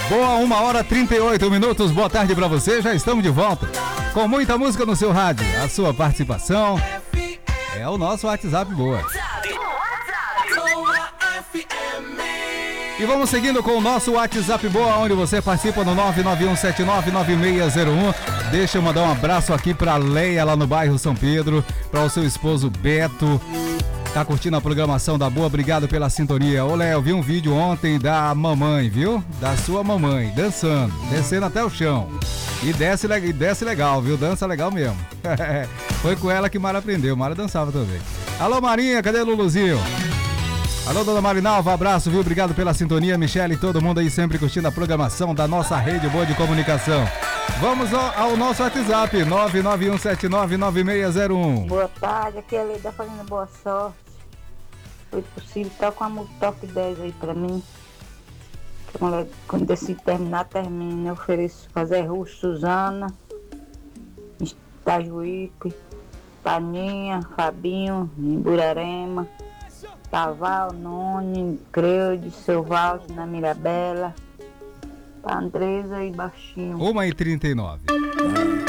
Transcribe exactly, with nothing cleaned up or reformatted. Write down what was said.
Boa, uma hora e trinta e oito minutos, boa tarde pra você, já estamos de volta com muita música no seu rádio. A sua participação é o nosso WhatsApp Boa. E vamos seguindo com o nosso WhatsApp Boa, onde você participa no nove nove um sete nove nove seis zero um. Deixa eu mandar um abraço aqui pra Leia, lá no bairro São Pedro, para o seu esposo Beto. Tá curtindo a programação da Boa, obrigado pela sintonia. Ô Léo, vi um vídeo ontem da mamãe, viu? Da sua mamãe, dançando, descendo até o chão. E desce, e desce legal, viu? Dança legal mesmo. Foi com ela que Mara aprendeu, Mara dançava também. Alô Marinha, cadê Luluzinho? Alô Dona Marinalva, abraço, viu? Obrigado pela sintonia, Michele e todo mundo aí sempre curtindo a programação da nossa rede Boa de comunicação. Vamos ao, ao nosso WhatsApp, nove nove um sete nove nove seis zero um. Boa tarde, aqui é a Lei da Fazenda Boa Sorte. Foi possível, toca uma música top dez aí pra mim. Que a mulher, quando decide terminar, termina. Eu ofereço fazer Russo, Suzana, Itajuípe, Paninha, Fabinho, Imburarema, Taval, Noni, Creude, Seu Valde, na Mirabela, Andresa e Baixinho. uma e trinta e nove.